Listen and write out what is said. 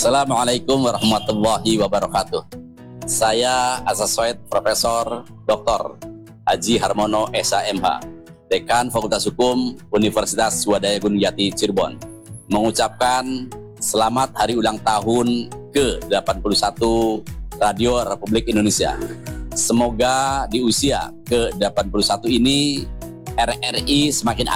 Assalamualaikum warahmatullahi wabarakatuh. Saya Asessoid Profesor Dr. Haji Harmono SHMH, Dekan Fakultas Hukum Universitas Swadaya Gunung Jati Cirebon, mengucapkan selamat hari ulang tahun ke-81 Radio Republik Indonesia. Semoga di usia ke-81 ini RRI semakin